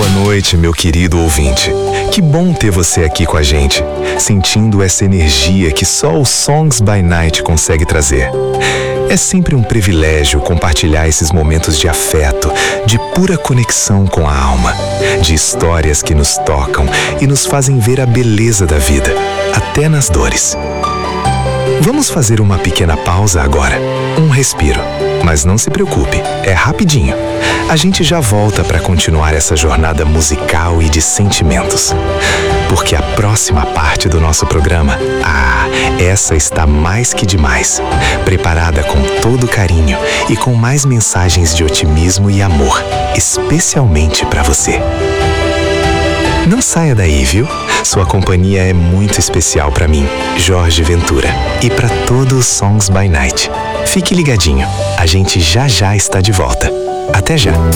Boa noite, meu querido ouvinte. Que bom ter você aqui com a gente, sentindo essa energia que só o Songs by Night consegue trazer. É sempre um privilégio compartilhar esses momentos de afeto, de pura conexão com a alma, de histórias que nos tocam e nos fazem ver a beleza da vida, até nas dores. Vamos fazer uma pequena pausa agora, um respiro. Mas não se preocupe, é rapidinho. A gente já volta para continuar essa jornada musical e de sentimentos. Porque a próxima parte do nosso programa, essa está mais que demais. Preparada com todo carinho e com mais mensagens de otimismo e amor, especialmente para você. Não saia daí, viu? Sua companhia é muito especial para mim, Jorge Ventura, e para todos os Songs by Night. Fique ligadinho, a gente já está de volta. Até já!